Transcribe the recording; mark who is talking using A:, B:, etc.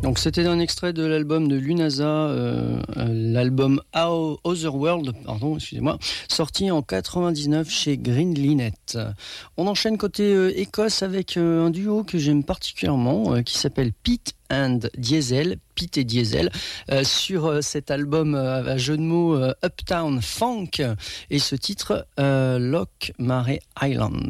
A: Donc c'était un extrait de l'album de Lunasa, l'album Otherworld, sorti en 99 chez Green Linnet. On enchaîne côté Écosse avec un duo que j'aime particulièrement, qui s'appelle Pete et Diesel, sur cet album à jeu de mots Uptown Funk, et ce titre Loch Mare Island.